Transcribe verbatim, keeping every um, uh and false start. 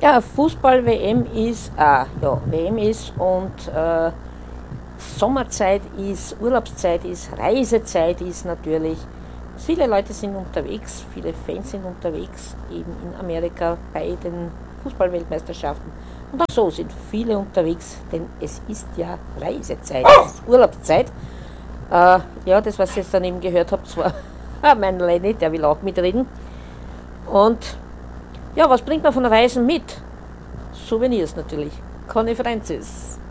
Ja, Fußball-W M ist, ah, ja, W M ist und äh, Sommerzeit ist, Urlaubszeit ist, Reisezeit ist natürlich. Viele Leute sind unterwegs, viele Fans sind unterwegs, eben in Amerika bei den Fußballweltmeisterschaften. Und auch so sind viele unterwegs, denn es ist ja Reisezeit, es ist Urlaubszeit. Äh, ja, das, was ihr jetzt daneben gehört habt, war mein Lenny, der will auch mitreden. Und ja, was bringt man von Reisen mit? Souvenirs natürlich, Konferences.